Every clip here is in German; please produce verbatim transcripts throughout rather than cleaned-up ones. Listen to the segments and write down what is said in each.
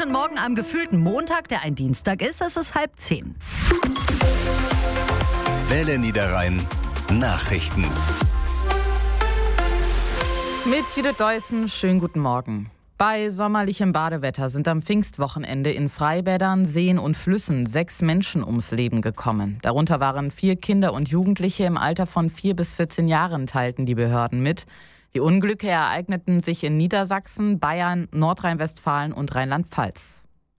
Guten Morgen am gefühlten Montag, der ein Dienstag ist. Es ist halb zehn. Welle Niederrhein Nachrichten. Mit Judith Deussen, schönen guten Morgen. Bei sommerlichem Badewetter sind am Pfingstwochenende in Freibädern, Seen und Flüssen sechs Menschen ums Leben gekommen. Darunter waren vier Kinder und Jugendliche im Alter von vier bis vierzehn Jahren, teilten die Behörden mit. Die Unglücke ereigneten sich in Niedersachsen, Bayern, Nordrhein-Westfalen und Rheinland-Pfalz.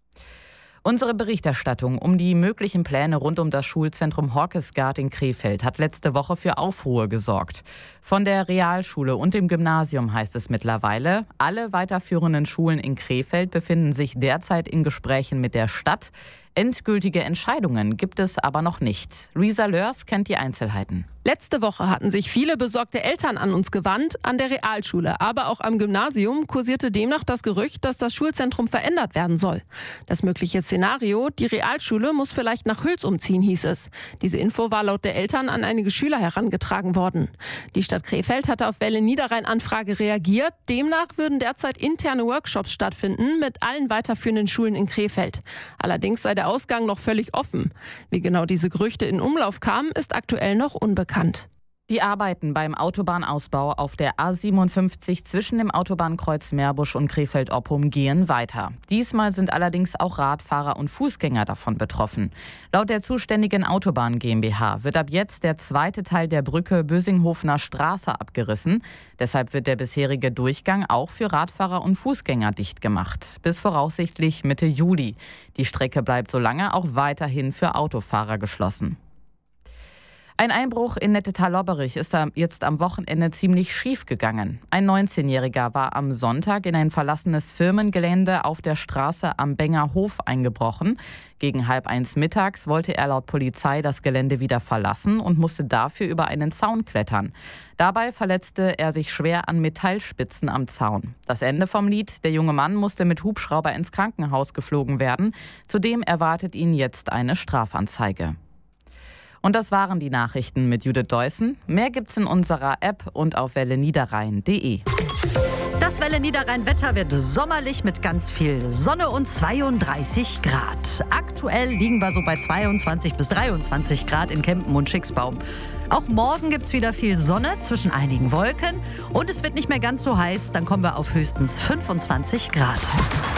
Unsere Berichterstattung um die möglichen Pläne rund um das Schulzentrum Horkesgaard in Krefeld hat letzte Woche für Aufruhr gesorgt. Von der Realschule und dem Gymnasium heißt es mittlerweile, alle weiterführenden Schulen in Krefeld befinden sich derzeit in Gesprächen mit der Stadt. Endgültige Entscheidungen gibt es aber noch nicht. Luisa Lörs kennt die Einzelheiten. Letzte Woche hatten sich viele besorgte Eltern an uns gewandt. An der Realschule, aber auch am Gymnasium kursierte demnach das Gerücht, dass das Schulzentrum verändert werden soll. Das mögliche Szenario, die Realschule muss vielleicht nach Hüls umziehen, hieß es. Diese Info war laut der Eltern an einige Schüler herangetragen worden. Die Stadt Krefeld hatte auf Welle Niederrhein Anfrage reagiert. Demnach würden derzeit interne Workshops stattfinden mit allen weiterführenden Schulen in Krefeld. Allerdings sei der Ausgang noch völlig offen. Wie genau diese Gerüchte in Umlauf kamen, ist aktuell noch unbekannt. Die Arbeiten beim Autobahnausbau auf der A siebenundfünfzig zwischen dem Autobahnkreuz Meerbusch und Krefeld-Oppum gehen weiter. Diesmal sind allerdings auch Radfahrer und Fußgänger davon betroffen. Laut der zuständigen Autobahn GmbH wird ab jetzt der zweite Teil der Brücke Bösinghofener Straße abgerissen. Deshalb wird der bisherige Durchgang auch für Radfahrer und Fußgänger dicht gemacht. Bis voraussichtlich Mitte Juli. Die Strecke bleibt solange auch weiterhin für Autofahrer geschlossen. Ein Einbruch in Nettetal-Lobberich ist jetzt am Wochenende ziemlich schief gegangen. Ein neunzehnjähriger war am Sonntag in ein verlassenes Firmengelände auf der Straße am Benger Hof eingebrochen. Gegen halb eins mittags wollte er laut Polizei das Gelände wieder verlassen und musste dafür über einen Zaun klettern. Dabei verletzte er sich schwer an Metallspitzen am Zaun. Das Ende vom Lied: Der junge Mann musste mit Hubschrauber ins Krankenhaus geflogen werden. Zudem erwartet ihn jetzt eine Strafanzeige. Und das waren die Nachrichten mit Judith Deussen. Mehr gibt's in unserer App und auf welle niederrhein punkt de. Das Welle Niederrhein-Wetter wird sommerlich mit ganz viel Sonne und zweiunddreißig Grad. Aktuell liegen wir so bei zweiundzwanzig bis dreiundzwanzig Grad in Kempen und Schicksbaum. Auch morgen gibt's wieder viel Sonne zwischen einigen Wolken und es wird nicht mehr ganz so heiß. Dann kommen wir auf höchstens fünfundzwanzig Grad.